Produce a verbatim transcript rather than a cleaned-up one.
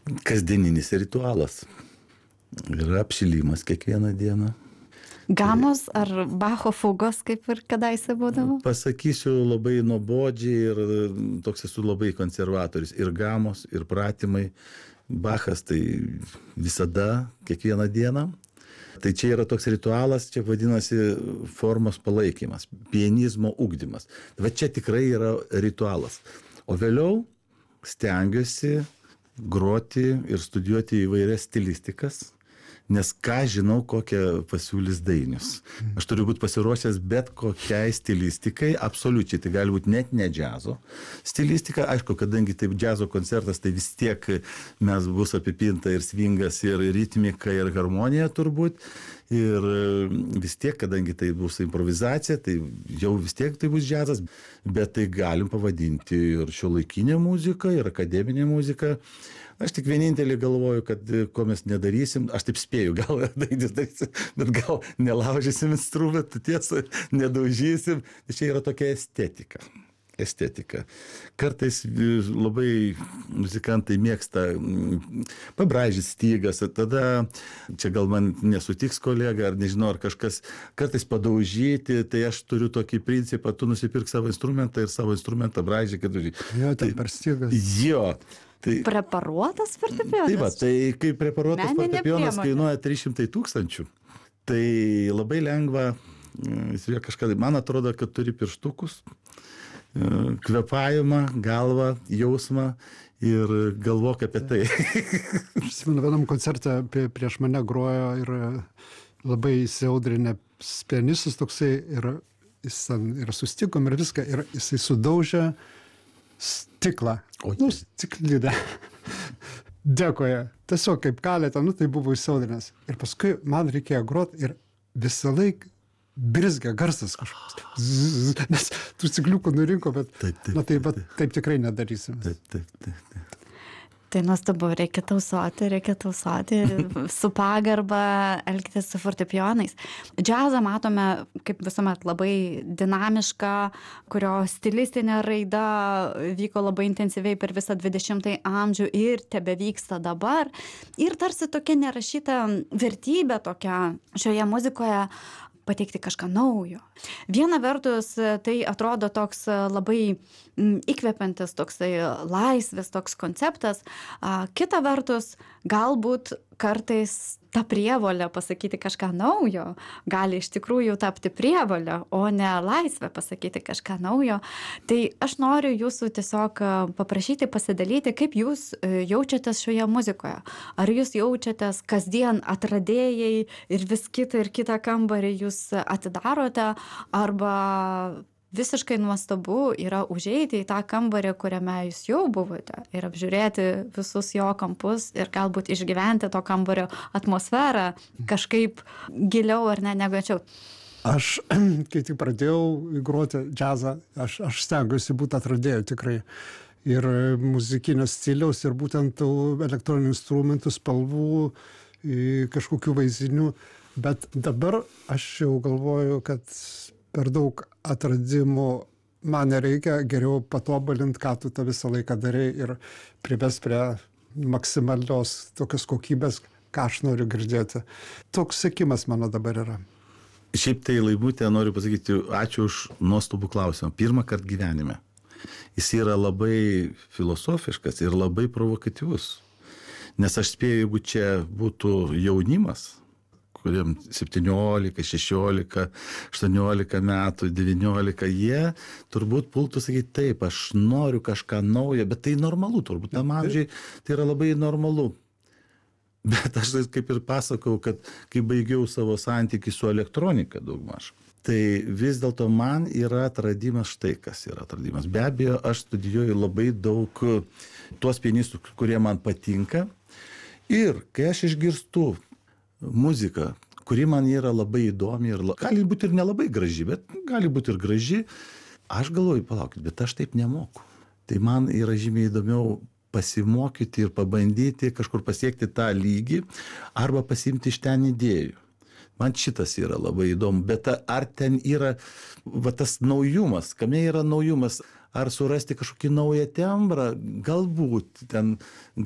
Kasdieninis ritualas. Yra apšilimas kiekvieną dieną. Gamos ar Bacho fugos, kaip ir kadaise būdavo? Pasakysiu labai nuobodžiai ir toks esu labai konservatorius. Ir gamos, ir pratimai. Bachas tai visada, kiekvieną dieną. Tai čia yra toks ritualas, čia vadinasi formos palaikymas, pianizmo ugdymas. Va čia tikrai yra ritualas. O vėliau stengiuosi groti ir studijuoti įvairias stilistikas, nes ką žinau, kokią pasiūlys dainius. Aš turiu būti pasiruošęs bet kokiai stilistikai, absoliučiai, tai gali būti net ne džiazo stilistika. Aišku, kadangi taip džiazo koncertas, tai vis tiek mes bus apipinta ir svingas, ir ritmika, ir harmonija turbūt. Ir vis tiek, kadangi tai bus improvizacija, tai jau vis tiek tai bus džiazas, bet tai galim pavadinti ir šiuolaikinė muzika, ir akademinė muzika. Aš tik vienintelį galvoju, kad ko mes nedarysim, aš taip spėju, gal darysim, bet gal nelaužysim instrumentų, tiesa, nedaužysim. Tai čia yra tokia estetika. Estetika. Kartais labai muzikantai mėgsta pabraižyti stygas, tada čia gal man nesutiks kolega, ar nežinau, ar kažkas kartais padaužyti, tai aš turiu tokį principą, tu nusipirk savo instrumentą ir savo instrumentą braižy, kad daužyti. Jo, tai per stygas. Jo. Tai, preparuotas fortepijonas? Tai va, tai kai preparuotas fortepijonas kainuoja trys šimtai tūkstančių, tai labai lengva, kažką, man atrodo, kad turi pirštukus, kvėpavimą, galvą, jausmą ir galvok apie tai. Aš atsimenu, vienam koncerte prieš mane grojo ir labai įsiaudrinę pianistas toksai ir jis ten ir sustikom ir viską ir jisai sudaužė stiklą. O, nu, stiklinę. Dėkoja. Tiesiog kaip kalėte, nu tai buvo įsiaudrinęs. Ir paskui man reikėjo groti ir visą laiką brizgia garsas kažkoks. Zzz, nes tų stikliukų nurinko, bet taip, taip, na, tai, bet, taip tikrai nedarysim. Taip, taip, taip, taip. Tai nuostabu, reikia tausoti, reikia tausoti, su pagarba elgtis su fortepijonais. Džiazą matome kaip visuomet labai dinamišką, kurio stilistinė raida vyko labai intensyviai per visą dvidešimtąjį amžių ir tebevyksta dabar. Ir tarsi tokia nerašyta vertybė tokia šioje muzikoje pateikti kažką naujo. Viena vertus tai atrodo toks labai įkvepiantis, toksai laisvės toks konceptas. Kita vertus, galbūt kartais ta prievolė pasakyti kažką naujo gali iš tikrųjų tapti prievolė, o ne laisvė pasakyti kažką naujo. Tai aš noriu jūsų tiesiog paprašyti pasidalyti, kaip jūs jaučiatės šioje muzikoje. Ar jūs jaučiatės kasdien atradėjai ir vis kitą ir kitą kambarį jūs atidarote, arba visiškai nuostabu yra užeiti į tą kambarį, kuriame jūs jau buvote ir apžiūrėti visus jo kampus ir galbūt išgyventi to kambario atmosferą kažkaip giliau ar ne, negu anksčiau. Aš, kai tik pradėjau groti džiazą, aš, aš stengiuosi būti atradėju tikrai. Ir muzikinio stiliaus, ir būtent elektroninių instrumentų, spalvų, kažkokių vaizdinių. Bet dabar aš jau galvoju, kad per daug atradimų man nereikia, geriau patobulinti, ką tu tą visą laiką darai ir privest prie maksimalios tokios kokybės, ką aš noriu girdėti. Toks sekimas mano dabar yra. Šiaip tai, Laimutė, noriu pasakyti, ačiū už nuostabų klausimą. Pirmą kartą gyvenime. Jis yra labai filosofiškas ir labai provokatyvus. Nes aš spėju, jeigu čia būtų jaunimas, kuriem septyniolika, šešiolika, aštuoniolika metų, devyniolika, jie turbūt pultų sakyti, taip, aš noriu kažką naujo, bet tai normalu, turbūt tam amžiai tai yra labai normalu. Bet aš kaip ir pasakau, kad kai baigiau savo santykį su elektronika daugmaž, tai vis dėlto man yra atradimas štai kas yra atradimas. Be abejo, aš studijuoju labai daug tuos pianistų, kurie man patinka. Ir kai aš išgirstu muzika, kuri man yra labai įdomi ir gali būti ir nelabai graži, bet gali būti ir graži, aš galvoju, palaukit, bet aš taip nemoku. Tai man yra žymiai įdomiau pasimokyti ir pabandyti kažkur pasiekti tą lygį arba pasiimti iš ten idėjų. Man šitas yra labai įdomu, bet ar ten yra va, tas naujumas, kame yra naujumas, ar surasti kažkokį naują tembrą, galbūt ten